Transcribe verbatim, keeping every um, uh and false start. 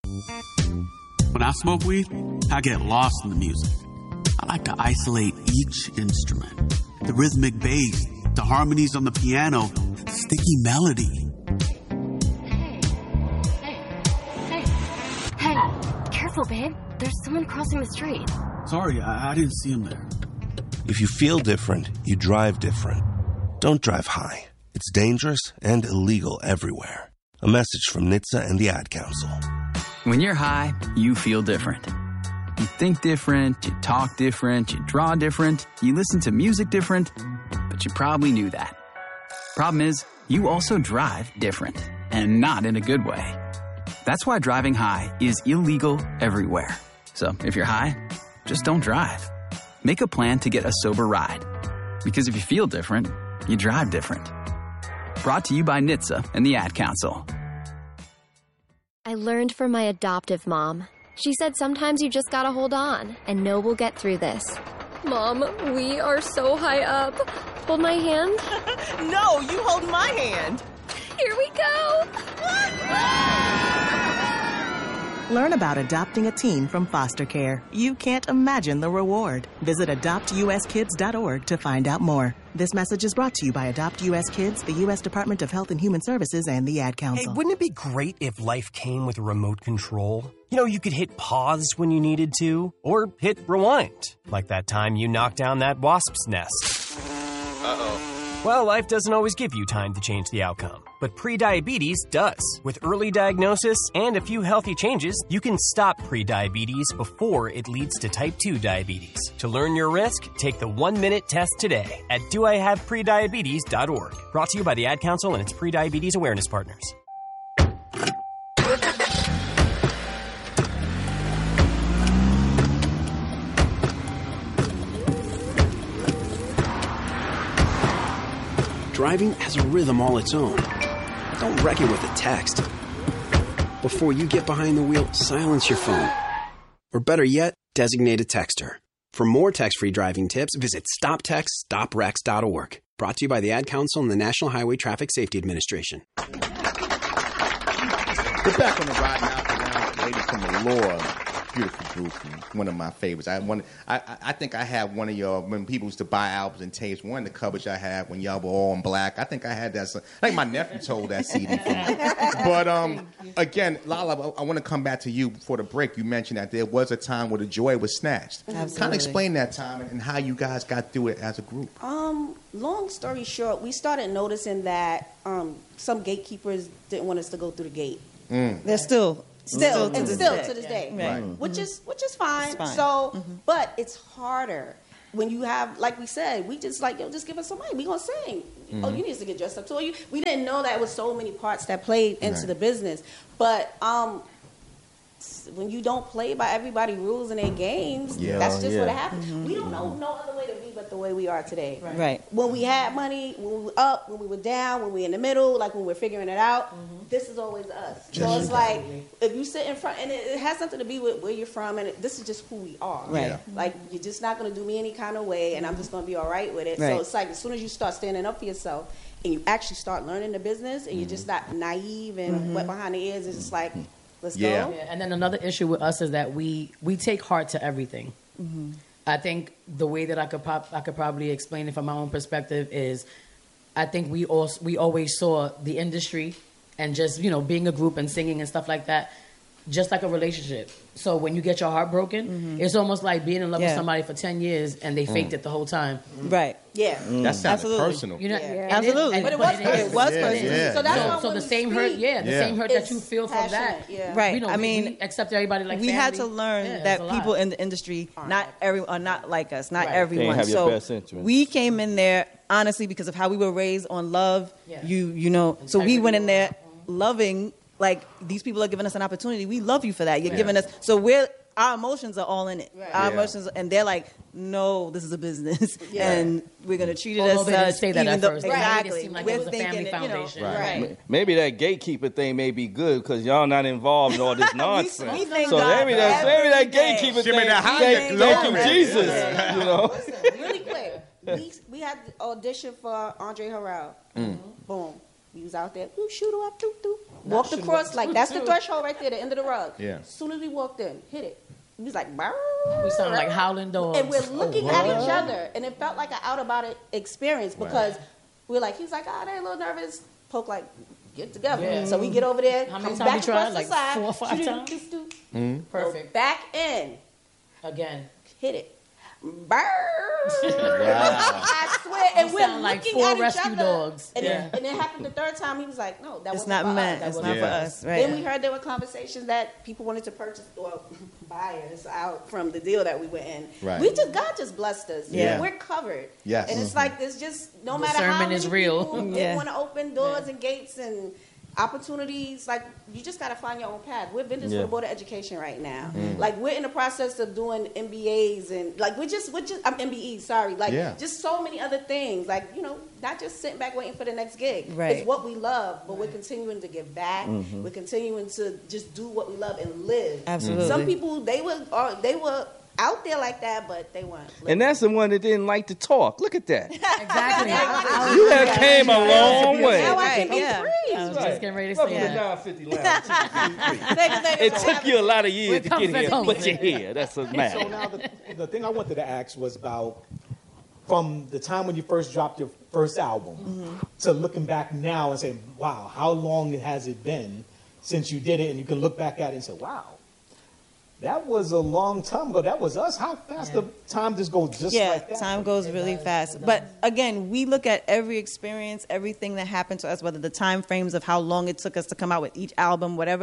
When I smoke weed, I get lost in the music. I like to isolate each instrument. The rhythmic bass, the harmonies on the piano, the sticky melody. Hey, hey, hey, hey, careful, babe. There's someone crossing the street. Sorry, I, I didn't see him there. If you feel different, you drive different. Don't drive high. It's dangerous and illegal everywhere. A message from N H T S A and the Ad Council. When you're high, you feel different. You think different, you talk different, you draw different, you listen to music different, but you probably knew that. Problem is, you also drive different, and not in a good way. That's why driving high is illegal everywhere. So if you're high, just don't drive. Make a plan to get a sober ride. Because if you feel different, you drive different. Brought to you by N H T S A and the Ad Council. I learned from my adoptive mom. She said sometimes you just gotta hold on and know we'll get through this. Mom, we are so high up. Hold my hand. No, you hold my hand. Here we go. Learn about adopting a teen from foster care. You can't imagine the reward. Visit adopt u s kids dot org to find out more. This message is brought to you by Adopt U S Kids, the U S Department of Health and Human Services, and the Ad Council. Hey, wouldn't it be great if life came with a remote control? You know, you could hit pause when you needed to, or hit rewind, like that time you knocked down that wasp's nest. Uh-oh. Well, life doesn't always give you time to change the outcome, but prediabetes does. With early diagnosis and a few healthy changes, you can stop prediabetes before it leads to type two diabetes. To learn your risk, take the one-minute test today at do I have prediabetes dot org. Brought to you by the Ad Council and its prediabetes awareness partners. Driving has a rhythm all its own. Don't wreck it with a text. Before you get behind the wheel, silence your phone. Or better yet, designate a texter. For more text-free driving tips, visit stop text stop wrecks dot org. Brought to you by the Ad Council and the National Highway Traffic Safety Administration. We're back on the ride now. Ladies from the Lord. Beautiful group, and one of my favorites. I one, I, I think I had one of your when people used to buy albums and tapes. One of the covers I had when y'all were all in black. I think I had that. I think my nephew told that C D for me. But um, again, Lala, I, I want to come back to you before the break. You mentioned that there was a time where the joy was snatched. Absolutely. Kind of explain that time and how you guys got through it as a group. Um, long story short, we started noticing that um, some gatekeepers didn't want us to go through the gate. Mm. They're still. Still, Still and to still this to this day, day. Right. which Mhm. is which is fine. It's fine. So, Mhm. but it's harder when you have, like we said, we just like yo, just give us some money. We gonna sing. Mhm. Oh, you need to get dressed up. So you, we didn't know that was so many parts that played into Right. the business. But um, when you don't play by everybody's rules and their games, Yeah. that's just Yeah. what happens. Mhm. We don't know no other way to be but the way we are today. Right. Right. When we had money, when we were up, when we were down, when we were in the middle, like when we're figuring it out, this is always us. So Just- it's like, if you sit in front, and it, it has something to be with where you're from, and it, this is just who we are. Right. Yeah. Like, you're just not going to do me any kind of way, and I'm just going to be all right with it. Right. So it's like, as soon as you start standing up for yourself, and you actually start learning the business, and you're just not naive and wet behind the ears, it's just like, let's Yeah. go. Yeah. And then another issue with us is that we we take heart to everything. Mm-hmm. I think the way that I could pop, I could probably explain it from my own perspective is, I think we also we always saw the industry and just, you know, being a group and singing and stuff like that, just like a relationship. So when you get your heart broken, it's almost like being in love with Yeah. somebody for ten years and they faked Mm. it the whole time. Right. Yeah. That sounded Absolutely. personal. You know, Yeah. and Absolutely. and- But it but was is. personal. It was Yeah, personal. yeah, So that's yeah. why So when the we same hurt, speak, yeah, the Yeah. same hurt that it's you feel from that. passionate, yeah. Right. You know, I we- mean, we accept everybody like we family. had to learn Yeah, that it's a people lot. in the industry, not every, are not like us, not Right. everyone. Can't have your so best interest. we came in there honestly because of how we were raised on love. Yeah. You, you know, so we went in there loving. Like, these people are giving us an opportunity. We love you for that. You're Yeah. giving us. So we're our emotions are all in it. Right. Our Yeah. emotions, and they're like, no, this is a business, Yeah. and we're gonna treat it Although as they didn't such. say that even at though, first. They made it exactly, seem like we're it was a thinking family that, you know, foundation. Right. right. Maybe that gatekeeper thing may be good because y'all not involved in all this nonsense. we thank so God maybe that, every maybe that day. gatekeeper Shimmy thing. the high Thank, neck, thank Lord. you, Jesus. Yeah. You know. Really quick. We, we had the audition for Andre Harrell. Boom. We was out there. Woo, shoot her up, doo, doo. walked across, like, that's the threshold right there, the end of the rug. Yeah. As soon as we walked in, hit it. He was like, "Brr." We sound like howling dogs. And we're looking Oh, at what? each other, and it felt like an out about it experience because Right. we're like, he's like, oh, they're a little nervous. Poke like, get together. Yeah. So we get over there. How many comes times back you tried? across the Like side, four or five shoot it, times? just do- Mm-hmm. Perfect. Back in. Again. Hit it. Brr. Wow. I swear. And You we're sound like looking four at each rescue other. dogs. And, Yeah. it, and it happened the third time. He was like, no, that It's wasn't not for meant. us. That It's wasn't not for for us. us, right. Then we heard there were conversations that people wanted to purchase or buyers out from the deal that we were in. Right. We just, God just blessed us. Yeah. We're covered. Yes. And it's Mhm. like, there's just, no The matter how sermon many is real. people Yeah. want to open doors and gates and opportunities, like, you just got to find your own path. We're vendors Yeah. for the Board of Education right now. Mm. Like, we're in the process of doing M B As and, like, we're just, we're just, I'm M B Es, sorry. Like, Yeah. just so many other things. Like, you know, not just sitting back waiting for the next gig. Right. It's what we love, but we're continuing to give back. Mhm. We're continuing to just do what we love and live. Absolutely. Some people, they were, or they were out there like that, but they weren't. And that's the one that didn't like to talk. Look at that. Exactly. You have came a long way. Now I can be Yeah. free. I was just getting ready to Welcome say to that. nine fifty Lounge. Thank you, thank you. It took you a lot of years We're to get here, comfort but you're here. That's what So matters. now the, the thing I wanted to ask was about from the time when you first dropped your first album to looking back now and saying, wow, how long has it been since you did it? And you can look back at it and say, wow, that was a long time ago. That was us. How fast the time just goes just yeah, like that. time goes really fast. But again, we look at every experience, everything that happened to us, whether the time frames of how long it took us to come out with each album, whatever